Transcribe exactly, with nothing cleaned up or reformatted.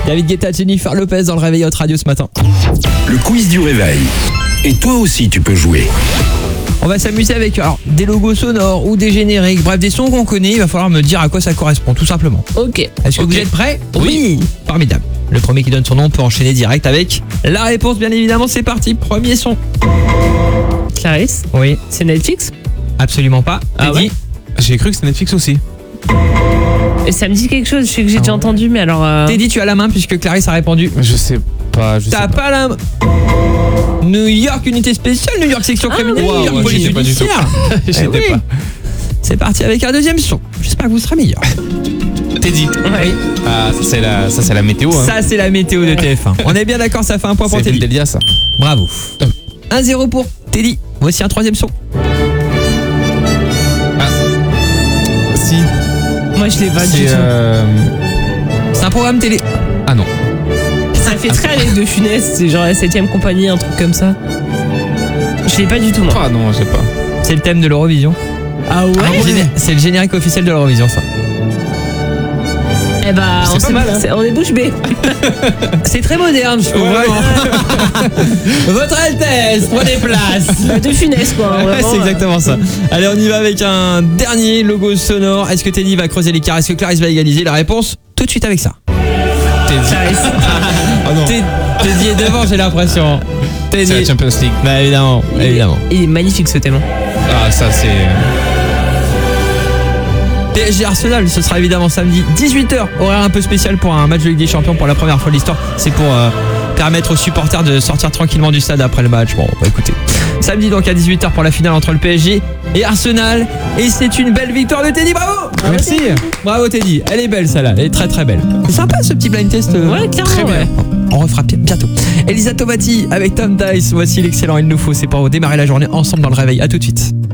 David Guetta, Jennifer Lopez dans le réveil Hot Radio ce matin. Le quiz du réveil. Et toi aussi tu peux jouer. On va s'amuser avec alors, des logos sonores ou des génériques, bref des sons qu'on connaît, il va falloir me dire à quoi ça correspond tout simplement. Ok. Est-ce que Ok. vous êtes prêts? Oui. Formidable. Le premier qui donne son nom peut enchaîner direct avec la réponse bien évidemment, c'est parti. Premier son. Clarisse, Oui, c'est Netflix? absolument pas. Ah Teddy. ouais J'ai cru que c'était Netflix aussi. Et ça me dit quelque chose, je sais que j'ai déjà entendu, mais alors... euh, Teddy, tu as la main puisque Clarisse a répondu. Je sais pas, je sais T'as pas. pas la main. New York, unité spéciale, New York section Ah, criminelle, oui. New York Wow, police j'y étais pas du tout. judiciaire. J'y Eh étais oui. pas. C'est parti avec un deuxième son. J'espère que vous serez meilleur. Teddy. Oui. Ah, ça c'est la, ça c'est la météo. Hein. Ça c'est la météo de T F un. On est bien d'accord, ça fait un point pour C'est Teddy. Delia ça. Bravo. un zéro pour Teddy. Voici un troisième son. Si. Moi, je l'ai pas du C'est tout. euh... C'est un programme télé. Ah non. Ça fait très Alex de Funès, c'est genre la septième compagnie, un truc comme ça. Je l'ai pas du tout, moi. Ah non, j'ai pas. C'est le thème de l'Eurovision. Ah ouais, Géné- C'est le générique officiel de l'Eurovision, ça. Eh bah, C'est on, pas sait- mal, hein. c'est- on est bouche bée. C'est très moderne, je trouve. Ouais. vraiment. Votre Altesse, prenez place. De Funès, quoi. hein, Ouais, vraiment, c'est exactement ça. Allez, on y va avec un dernier logo sonore. Est-ce que Teddy va creuser l'écart? Est-ce que Clarisse va égaliser? La réponse tout de suite avec ça. Teddy. Clarisse. Ah non. Ted- Teddy est devant, j'ai l'impression. C'est la Teddy. Champions League. Bah évidemment, Il est- évidemment. Il est magnifique, ce thème. Ah ça c'est. P S G Arsenal, ce sera évidemment samedi dix-huit heures, horaire un peu spécial pour un match de Ligue des Champions pour la première fois de l'histoire. C'est pour euh, permettre aux supporters de sortir tranquillement du stade après le match. Bon, bah écoutez. Samedi donc à dix-huit heures pour la finale entre le P S G et Arsenal. Et c'est une belle victoire de Teddy, bravo. Merci. Bravo Teddy, elle est belle celle-là, elle est très très belle. C'est sympa ce petit blind test. euh, Ouais, clairement, très bien. ouais. On refera bi- bientôt. Elisa Tovati avec Tom Dice, voici l'excellent Il nous faut, c'est pour démarrer la journée ensemble dans le réveil. À tout de suite.